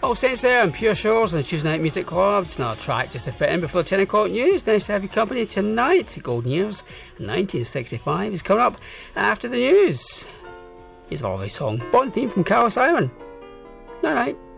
Little Sense there and Pure Shores and Tuesday Night Music Club. It's not a track just to fit in before the 10 o'clock news. Nice to have your company tonight. Golden Years 1965 is coming up after the news. Here's a lovely song. Bond theme from Carlos Simon. Night night.